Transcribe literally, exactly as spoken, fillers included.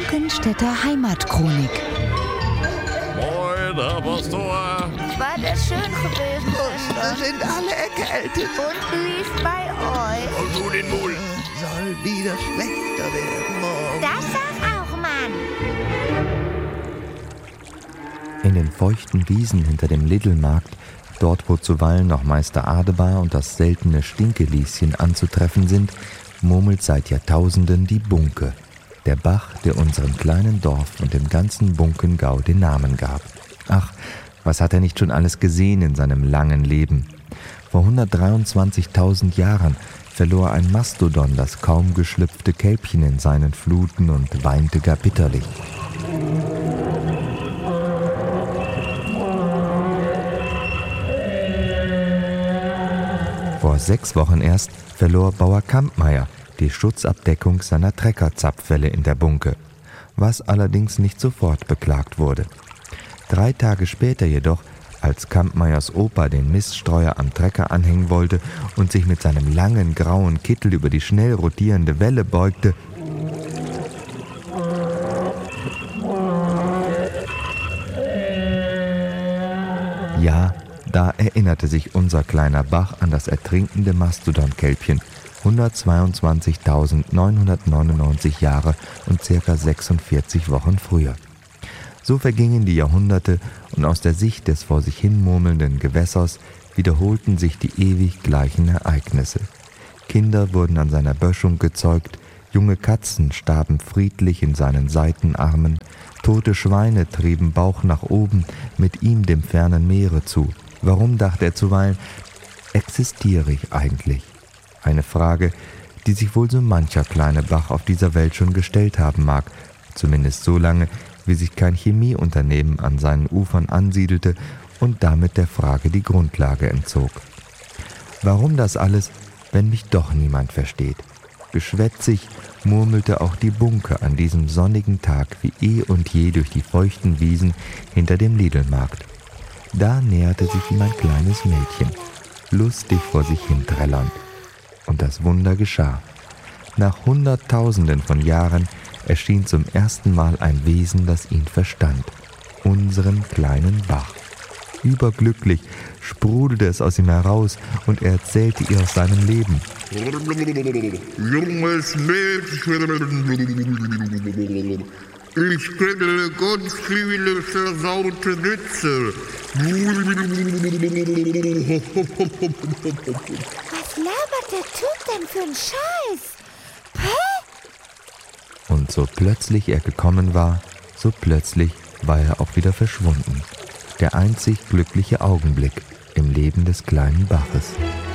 Brockenstädter Heimatchronik. Moin, Herr Pastor. War das schön gewesen, Wir sind alle erkältet. und wie ist bei euch? Und du den Mund. Soll wieder schlechter werden morgen. Das sag auch, Mann. In den feuchten Wiesen hinter dem Lidl-Markt, dort wo zuweilen noch Meister Adebar und das seltene Stinkelieschen anzutreffen sind, murmelt seit Jahrtausenden die Bunke, der Bach, der unserem kleinen Dorf und dem ganzen Bunkengau den Namen gab. Ach, was hat er nicht schon alles gesehen in seinem langen Leben? Vor hundertdreiundzwanzigtausend Jahren verlor ein Mastodon das kaum geschlüpfte Kälbchen in seinen Fluten und weinte gar bitterlich. Vor sechs Wochen erst verlor Bauer Kampmeier die Schutzabdeckung seiner Treckerzapfwelle in der Bunke, was allerdings nicht sofort beklagt wurde. Drei Tage später jedoch, als Kampmeiers Opa den Miststreuer am Trecker anhängen wollte und sich mit seinem langen grauen Kittel über die schnell rotierende Welle beugte, ja, da erinnerte sich unser kleiner Bach an das ertrinkende Mastodon-Kälbchen, hundertzweiundzwanzigtausendneunhundertneunundneunzig Jahre und circa sechsundvierzig Wochen früher. So vergingen die Jahrhunderte und aus der Sicht des vor sich hin murmelnden Gewässers wiederholten sich die ewig gleichen Ereignisse. Kinder wurden an seiner Böschung gezeugt, junge Katzen starben friedlich in seinen Seitenarmen, tote Schweine trieben Bauch nach oben mit ihm dem fernen Meere zu. Warum, dachte er zuweilen, existiere ich eigentlich? Eine Frage, die sich wohl so mancher kleine Bach auf dieser Welt schon gestellt haben mag, zumindest so lange, wie sich kein Chemieunternehmen an seinen Ufern ansiedelte und damit der Frage die Grundlage entzog. Warum das alles, wenn mich doch niemand versteht? Geschwätzig murmelte auch die Bunke an diesem sonnigen Tag wie eh und je durch die feuchten Wiesen hinter dem Lidl-Markt. Da näherte sich ihm ein kleines Mädchen, lustig vor sich hin trällernd. Und das Wunder geschah. Nach Hunderttausenden von Jahren erschien zum ersten Mal ein Wesen, das ihn verstand, unseren kleinen Bach. Überglücklich sprudelte es aus ihm heraus und er erzählte ihr aus seinem Leben. Junges Mädchen, ich kenne ganz viele versaute Witze. Was labert der Typ denn für einen Scheiß? Und so plötzlich er gekommen war, so plötzlich war er auch wieder verschwunden. Der einzig glückliche Augenblick im Leben des kleinen Baches.